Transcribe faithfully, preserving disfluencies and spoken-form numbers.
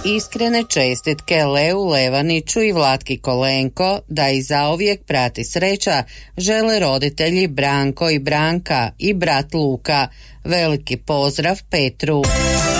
Iskrene čestitke Leu Levaniću i Vlatki Kolenko da i zauvijek prati sreća žele roditelji Branko i Branka i brat Luka. Veliki pozdrav Petru.